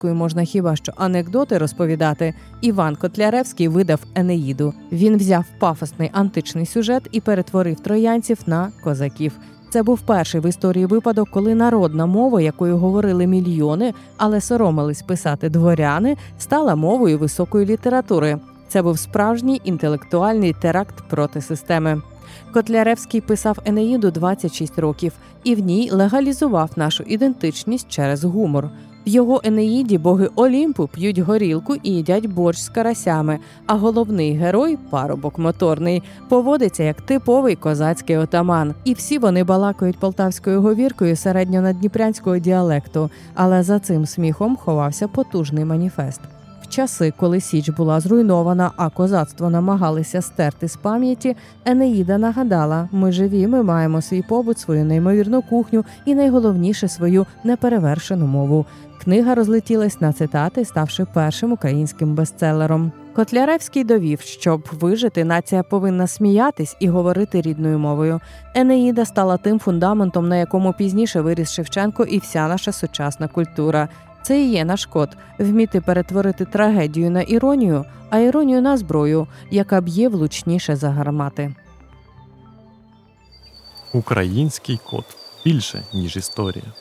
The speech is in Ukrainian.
казкою можна хіба що анекдоти розповідати, Іван Котляревський видав «Енеїду». Він взяв пафосний античний сюжет і перетворив троянців на козаків. Це був перший в історії випадок, коли народна мова, якою говорили мільйони, але соромились писати дворяни, стала мовою високої літератури. Це був справжній інтелектуальний теракт проти системи. Котляревський писав «Енеїду» 26 років і в ній легалізував нашу ідентичність через гумор. В його «Енеїді» боги Олімпу п'ють горілку і їдять борщ з карасями, а головний герой, парубок моторний, поводиться як типовий козацький отаман. І всі вони балакають полтавською говіркою середньонадніпрянського діалекту, але за цим сміхом ховався потужний маніфест. В часи, коли Січ була зруйнована, а козацтво намагалися стерти з пам'яті, Енеїда нагадала: ми живі, ми маємо свій побут, свою неймовірну кухню і, найголовніше, свою неперевершену мову. Книга розлетілась на цитати, ставши першим українським бестселером. Котляревський довів, щоб вижити, нація повинна сміятись і говорити рідною мовою. Енеїда стала тим фундаментом, на якому пізніше виріс Шевченко і вся наша сучасна культура. Це і є наш код – вміти перетворити трагедію на іронію, а іронію на зброю, яка б'є влучніше за гармати. Український код. Більше, ніж історія.